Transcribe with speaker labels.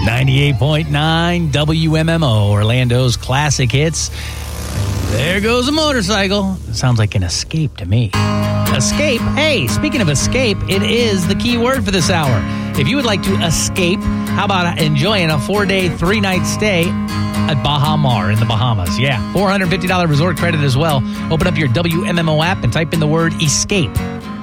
Speaker 1: 98.9 WMMO, Orlando's classic hits. There goes a motorcycle. Sounds like an escape to me. Escape? Hey, speaking of escape, it is the key word for this hour. If you would like to escape, how about enjoying a 4-day, 3-night stay at Baha Mar in the Bahamas? Yeah, $450 resort credit as well. Open up your WMMO app and type in the word escape.